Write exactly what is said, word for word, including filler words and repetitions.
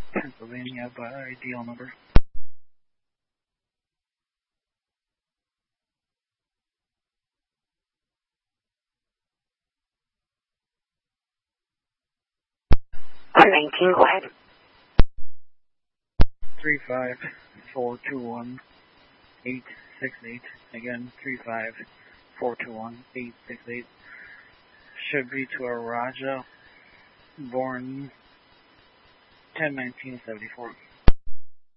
Pennsylvania by D L number. one nineteen, go ahead. three five four two one eight six eight. Again, three five four two one eight six eight. Should be to a Raja, born ten nineteen seventy-four.